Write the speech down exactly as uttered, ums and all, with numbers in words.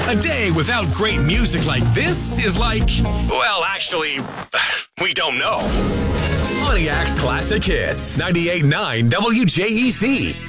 A day without great music like this is like, well, actually, we don't know. Pontiac's Classic Hits, ninety-eight point nine W J E C.